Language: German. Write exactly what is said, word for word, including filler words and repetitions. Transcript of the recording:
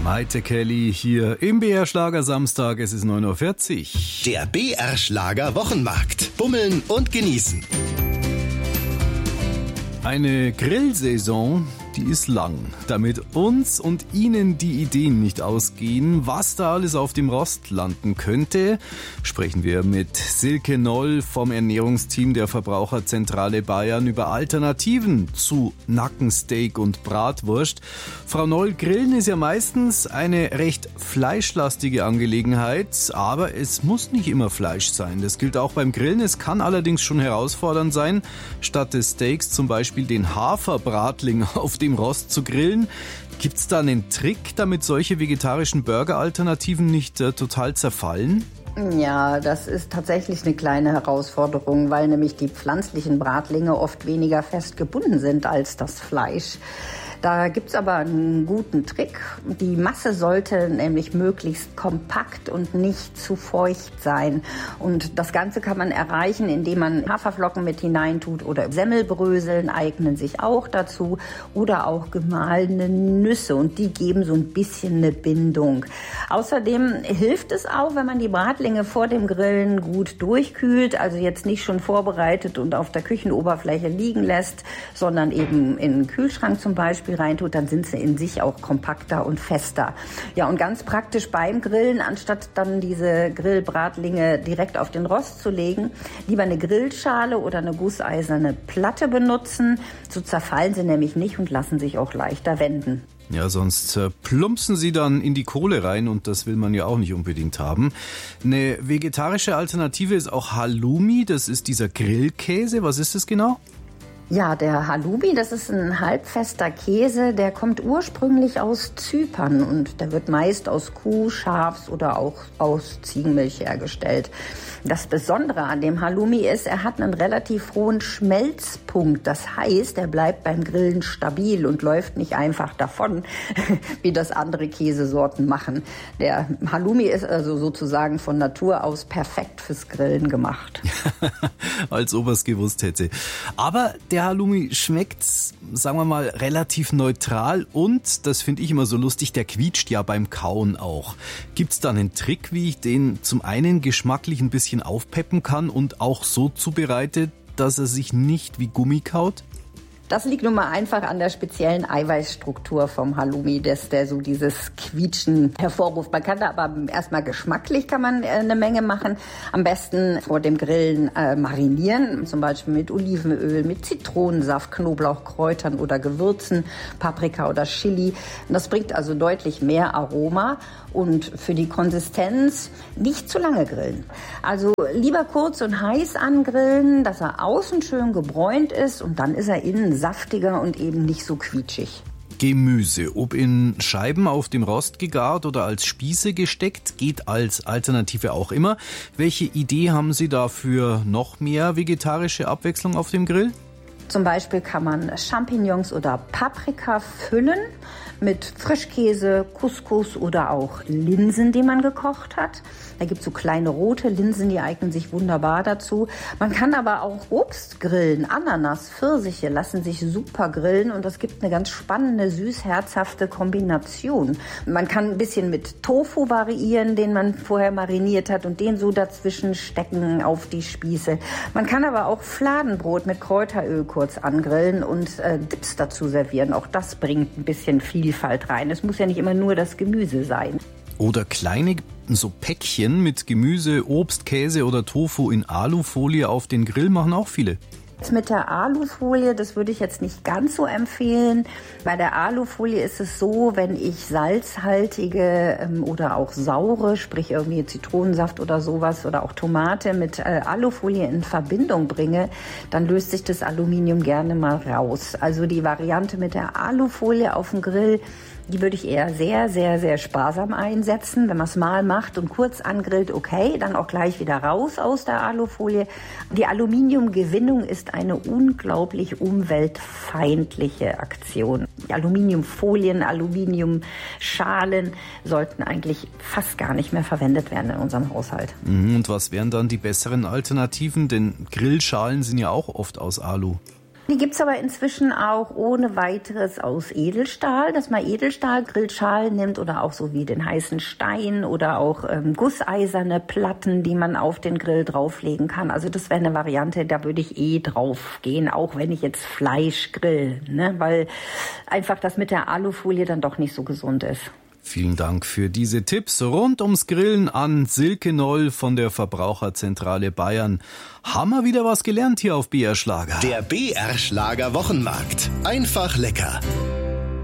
Maite Kelly hier im B R Schlager Samstag, es ist neun Uhr vierzig. Der B R Schlager Wochenmarkt. Bummeln und genießen. Eine Grillsaison, die ist lang. Damit uns und Ihnen die Ideen nicht ausgehen, was da alles auf dem Rost landen könnte, sprechen wir mit Silke Noll vom Ernährungsteam der Verbraucherzentrale Bayern über Alternativen zu Nackensteak und Bratwurst. Frau Noll, Grillen ist ja meistens eine recht fleischlastige Angelegenheit, aber es muss nicht immer Fleisch sein. Das gilt auch beim Grillen. Es kann allerdings schon herausfordernd sein, statt des Steaks zum Beispiel den Haferbratling auf dem Rost zu grillen. Gibt's da einen Trick, damit solche vegetarischen Burger-Alternativen nicht äh, total zerfallen? Ja, das ist tatsächlich eine kleine Herausforderung, weil nämlich die pflanzlichen Bratlinge oft weniger fest gebunden sind als das Fleisch. Da gibt's aber einen guten Trick. Die Masse sollte nämlich möglichst kompakt und nicht zu feucht sein. Und das Ganze kann man erreichen, indem man Haferflocken mit hineintut oder Semmelbröseln eignen sich auch dazu oder auch gemahlene Nüsse und die geben so ein bisschen eine Bindung. Außerdem hilft es auch, wenn man die Bratlinge vor dem Grillen gut durchkühlt, also jetzt nicht schon vorbereitet und auf der Küchenoberfläche liegen lässt, sondern eben in den Kühlschrank zum Beispiel reintut, dann sind sie in sich auch kompakter und fester. Ja, und ganz praktisch beim Grillen, anstatt dann diese Grillbratlinge direkt auf den Rost zu legen, lieber eine Grillschale oder eine gusseiserne Platte benutzen. So zerfallen sie nämlich nicht und lassen sich auch leichter wenden. Ja, sonst äh, plumpsen sie dann in die Kohle rein und das will man ja auch nicht unbedingt haben. Eine vegetarische Alternative ist auch Halloumi, das ist dieser Grillkäse. Was ist das genau? Ja, der Halloumi, das ist ein halbfester Käse, der kommt ursprünglich aus Zypern und der wird meist aus Kuh-, Schafs- oder auch aus Ziegenmilch hergestellt. Das Besondere an dem Halloumi ist, er hat einen relativ hohen Schmelzpunkt. Das heißt, er bleibt beim Grillen stabil und läuft nicht einfach davon, wie das andere Käsesorten machen. Der Halloumi ist also sozusagen von Natur aus perfekt fürs Grillen gemacht. Als ob er es gewusst hätte. Aber der Halloumi schmeckt, sagen wir mal, relativ neutral und, das finde ich immer so lustig, der quietscht ja beim Kauen auch. Gibt's da einen Trick, wie ich den zum einen geschmacklich ein bisschen aufpeppen kann und auch so zubereite, dass er sich nicht wie Gummi kaut? Das liegt nun mal einfach an der speziellen Eiweißstruktur vom Halloumi, dass der so dieses Quietschen hervorruft. Man kann da aber erstmal geschmacklich kann man eine Menge machen. Am besten vor dem Grillen äh, marinieren, zum Beispiel mit Olivenöl, mit Zitronensaft, Knoblauch, Kräutern oder Gewürzen, Paprika oder Chili. Und das bringt also deutlich mehr Aroma und für die Konsistenz nicht zu lange grillen. Also lieber kurz und heiß angrillen, dass er außen schön gebräunt ist und dann ist er innen saftiger und eben nicht so quietschig. Gemüse, ob in Scheiben auf dem Rost gegart oder als Spieße gesteckt, geht als Alternative auch immer. Welche Idee haben Sie da für noch mehr vegetarische Abwechslung auf dem Grill? Zum Beispiel kann man Champignons oder Paprika füllen mit Frischkäse, Couscous oder auch Linsen, die man gekocht hat. Da gibt es so kleine rote Linsen, die eignen sich wunderbar dazu. Man kann aber auch Obst grillen. Ananas, Pfirsiche lassen sich super grillen und das gibt eine ganz spannende, süß-herzhafte Kombination. Man kann ein bisschen mit Tofu variieren, den man vorher mariniert hat und den so dazwischen stecken auf die Spieße. Man kann aber auch Fladenbrot mit Kräuteröl kurz angrillen und äh, Dips dazu servieren. Auch das bringt ein bisschen Vielfalt rein. Es muss ja nicht immer nur das Gemüse sein. Oder kleine so Päckchen mit Gemüse, Obst, Käse oder Tofu in Alufolie auf den Grill machen auch viele. Mit der Alufolie, das würde ich jetzt nicht ganz so empfehlen. Bei der Alufolie ist es so, wenn ich salzhaltige ähm, oder auch saure, sprich irgendwie Zitronensaft oder sowas oder auch Tomate mit äh, Alufolie in Verbindung bringe, dann löst sich das Aluminium gerne mal raus. Also die Variante mit der Alufolie auf dem Grill, die würde ich eher sehr, sehr, sehr sparsam einsetzen. Wenn man es mal macht und kurz angrillt, okay, dann auch gleich wieder raus aus der Alufolie. Die Aluminiumgewinnung ist eine unglaublich umweltfeindliche Aktion. Die Aluminiumfolien, Aluminiumschalen sollten eigentlich fast gar nicht mehr verwendet werden in unserem Haushalt. Und was wären dann die besseren Alternativen? Denn Grillschalen sind ja auch oft aus Alu. Die gibt's aber inzwischen auch ohne weiteres aus Edelstahl, dass man Edelstahl-Grillschalen nimmt oder auch so wie den heißen Stein oder auch ähm, gusseiserne Platten, die man auf den Grill drauflegen kann. Also das wäre eine Variante, da würde ich eh drauf gehen, auch wenn ich jetzt Fleisch grill, ne? Weil einfach das mit der Alufolie dann doch nicht so gesund ist. Vielen Dank für diese Tipps rund ums Grillen an Silke Noll von der Verbraucherzentrale Bayern. Haben wir wieder was gelernt hier auf B R Schlager. Der B R Schlager Wochenmarkt. Einfach lecker.